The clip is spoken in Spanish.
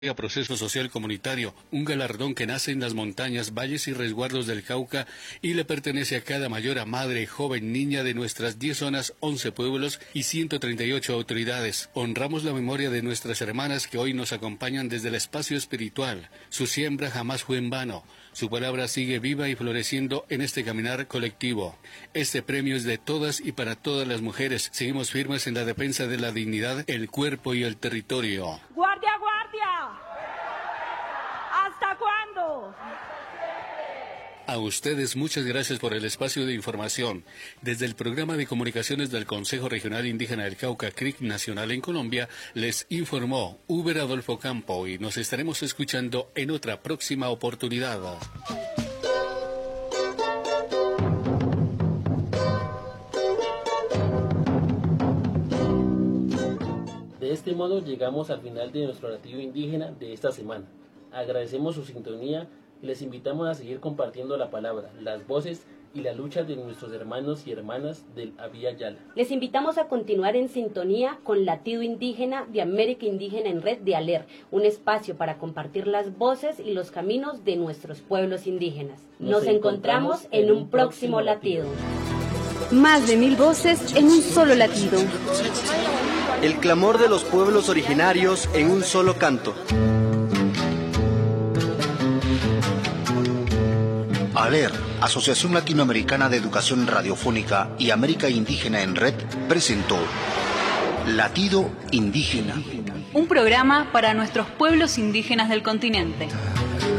Proceso Social Comunitario, un galardón que nace en las montañas, valles y resguardos del Cauca y le pertenece a cada mayor, madre, joven, niña de nuestras 10 zonas, 11 pueblos y 138 autoridades. Honramos la memoria de nuestras hermanas que hoy nos acompañan desde el espacio espiritual. Su siembra jamás fue en vano. Su palabra sigue viva y floreciendo en este caminar colectivo. Este premio es de todas y para todas las mujeres. Seguimos firmes en la defensa de la dignidad, el cuerpo y el territorio. ¡Guardia, guardia! ¿Hasta cuándo? A ustedes muchas gracias por el espacio de información. Desde el programa de comunicaciones del Consejo Regional Indígena del Cauca, CRIC Nacional en Colombia, les informó Uber Adolfo Campo y nos estaremos escuchando en otra próxima oportunidad. De este modo llegamos al final de nuestro orativo indígena de esta semana. Agradecemos su sintonía y les invitamos a seguir compartiendo la palabra, las voces y la lucha de nuestros hermanos y hermanas del Abya Yala. Les invitamos a continuar en sintonía con Latido Indígena de América Indígena en Red de ALER, un espacio para compartir las voces y los caminos de nuestros pueblos indígenas. Nos encontramos en un próximo latido. Más de 1000 voces en un solo latido. El clamor de los pueblos originarios en un solo canto. ALER, Asociación Latinoamericana de Educación Radiofónica y América Indígena en Red, presentó Latido Indígena. Un programa para nuestros pueblos indígenas del continente.